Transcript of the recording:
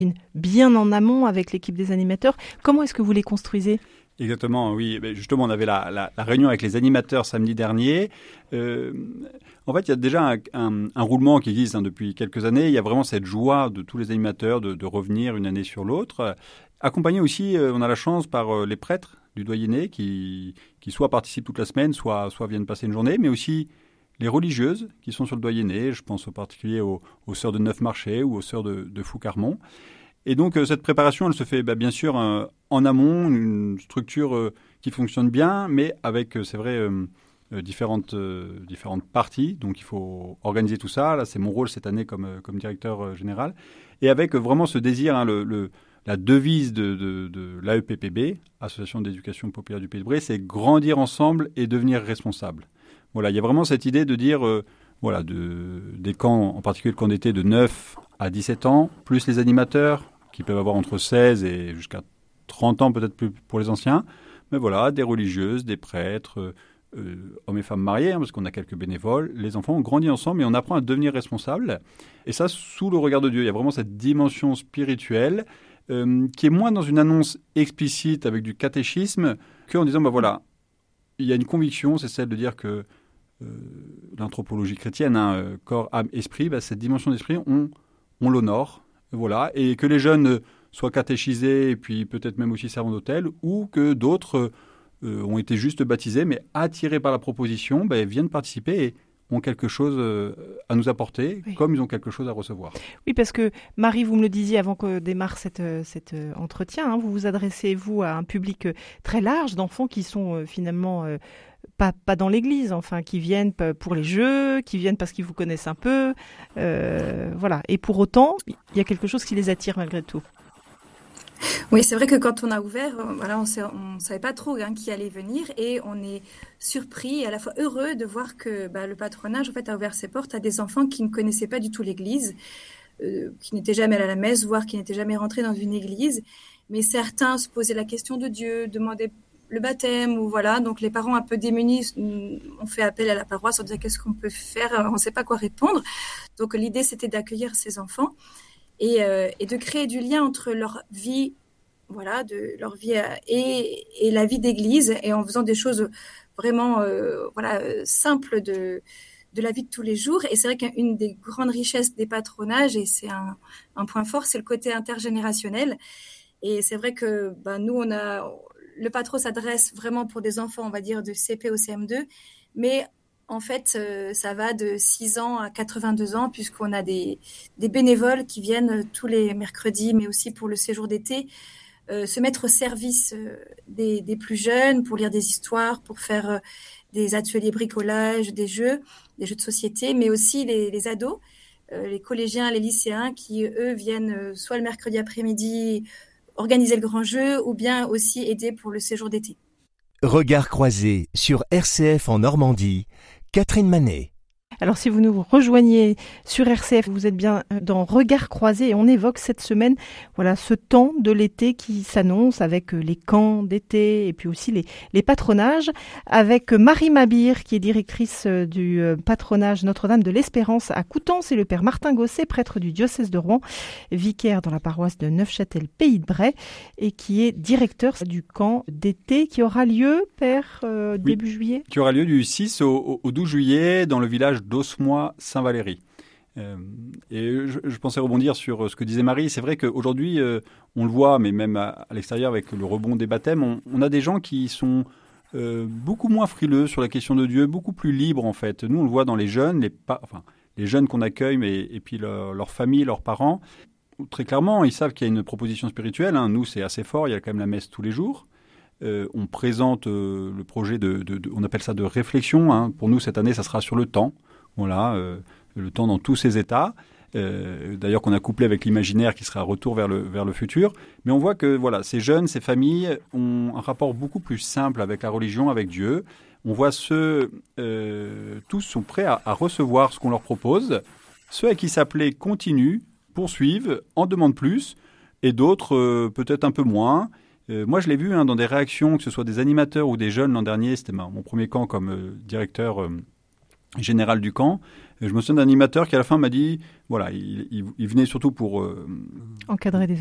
bien en amont avec l'équipe des animateurs. Comment est-ce que vous les construisez ? Exactement, oui. Justement, on avait la réunion avec les animateurs samedi dernier. En fait, il y a déjà un roulement qui existe depuis quelques années. Il y a vraiment cette joie de tous les animateurs de revenir une année sur l'autre. Accompagné aussi, on a la chance par les prêtres du doyenné qui soit participent toute la semaine, soit viennent passer une journée, mais aussi les religieuses qui sont sur le doyenné. Je pense en particulier aux sœurs de Neufmarché ou aux sœurs de Foucarmont. Et donc, cette préparation, elle se fait bien sûr en amont, une structure qui fonctionne bien, mais avec, c'est vrai, différentes parties. Donc, il faut organiser tout ça. Là, c'est mon rôle cette année comme directeur général. Et avec vraiment ce désir, la devise de l'AEPPB, Association d'éducation populaire du Pays de Bray, c'est grandir ensemble et devenir responsable. Voilà, il y a vraiment cette idée de dire, des camps, en particulier le camp d'été de 9 à 17 ans, plus les animateurs, qui peuvent avoir entre 16 et jusqu'à 30 ans, peut-être plus pour les anciens. Mais voilà, des religieuses, des prêtres, hommes et femmes mariés, parce qu'on a quelques bénévoles. Les enfants ont grandi ensemble et on apprend à devenir responsable. Et ça, sous le regard de Dieu. Il y a vraiment cette dimension spirituelle qui est moins dans une annonce explicite avec du catéchisme qu'en disant, il y a une conviction, c'est celle de dire que l'anthropologie chrétienne, corps, âme, esprit, cette dimension d'esprit, on l'honore. Voilà, et que les jeunes soient catéchisés et puis peut-être même aussi servants d'autel, ou que d'autres ont été juste baptisés, mais attirés par la proposition, viennent participer et ont quelque chose à nous apporter, oui, comme ils ont quelque chose à recevoir. Oui, parce que Marie, vous me le disiez avant que démarre cet entretien, vous vous adressez, vous, à un public très large d'enfants qui sont finalement... Pas dans l'église, enfin, qui viennent pour les jeux, qui viennent parce qu'ils vous connaissent un peu, voilà. Et pour autant, il y a quelque chose qui les attire malgré tout. Oui, c'est vrai que quand on a ouvert, on savait pas trop qui allait venir et on est surpris et à la fois heureux de voir que le patronage en fait a ouvert ses portes à des enfants qui ne connaissaient pas du tout l'église, qui n'étaient jamais allés à la messe, voire qui n'étaient jamais rentrés dans une église. Mais certains se posaient la question de Dieu, demandaient le baptême ou voilà, donc les parents un peu démunis ont fait appel à la paroisse en disant qu'est-ce qu'on peut faire, on ne sait pas quoi répondre. Donc l'idée c'était d'accueillir ces enfants et de créer du lien entre leur vie, et la vie d'église et en faisant des choses vraiment simples de la vie de tous les jours. Et c'est vrai qu'une des grandes richesses des patronages et c'est un point fort, c'est le côté intergénérationnel. Et c'est vrai que nous le patro s'adresse vraiment pour des enfants, on va dire, de CP au CM2, mais en fait, ça va de 6 ans à 82 ans, puisqu'on a des bénévoles qui viennent tous les mercredis, mais aussi pour le séjour d'été, se mettre au service des plus jeunes, pour lire des histoires, pour faire des ateliers bricolage, des jeux de société, mais aussi les ados, les collégiens, les lycéens, qui, eux, viennent soit le mercredi après-midi organiser le grand jeu ou bien aussi aider pour le séjour d'été. Regard croisé sur RCF en Normandie, Catherine Manet. Alors si vous nous rejoignez sur RCF, vous êtes bien dans Regard croisé et on évoque cette semaine ce temps de l'été qui s'annonce avec les camps d'été et puis aussi les patronages avec Marie Mabir qui est directrice du patronage Notre-Dame de l'Espérance à Coutances et le père Martin Gosset, prêtre du diocèse de Rouen, vicaire dans la paroisse de Neufchâtel Pays de Bray et qui est directeur du camp d'été qui aura lieu, père, début juillet. Qui aura lieu du 6 au 12 juillet dans le village d'Osmois-Saint-Valéry. Et je pensais rebondir sur ce que disait Marie. C'est vrai qu'aujourd'hui, on le voit, mais même à l'extérieur avec le rebond des baptêmes, on a des gens qui sont beaucoup moins frileux sur la question de Dieu, beaucoup plus libres en fait. Nous, on le voit dans les jeunes, les jeunes qu'on accueille, et puis leur famille, leurs parents. Très clairement, ils savent qu'il y a une proposition spirituelle. Nous, c'est assez fort, il y a quand même la messe tous les jours. On présente le projet on appelle ça de réflexion. Pour nous, cette année, ça sera sur le temps. Voilà, le temps dans tous ses états. D'ailleurs, qu'on a couplé avec l'imaginaire qui sera un retour vers le futur. Mais on voit que ces jeunes, ces familles ont un rapport beaucoup plus simple avec la religion, avec Dieu. On voit tous sont prêts à recevoir ce qu'on leur propose. Ceux à qui ça plaît continuent, poursuivent, en demandent plus. Et d'autres, peut-être un peu moins. Moi, je l'ai vu dans des réactions, que ce soit des animateurs ou des jeunes l'an dernier. C'était mon premier camp comme directeur général du camp. Et je me souviens d'un animateur qui à la fin m'a dit, voilà, il venait surtout pour encadrer des